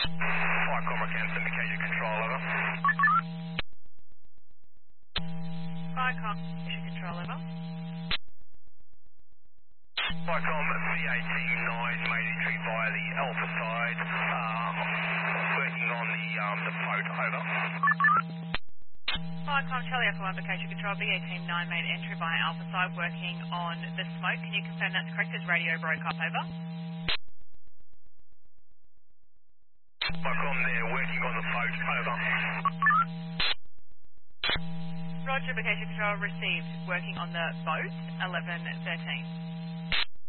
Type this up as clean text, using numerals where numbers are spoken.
Vicom Rockhampton, Acacia Control, over. Vicom, Acacia Control, over. Vicom, V18-9 made entry via the Alpha side, working on the boat, over. Vicom, Charlie Echo 1, Acacia Control, B18-9 made entry via Alpha side, working on the smoke. Can you confirm that's correct as radio broke up, over? Vicom, they're working on the boat, over. Roger, Acacia Control received, working on the boat, 1113.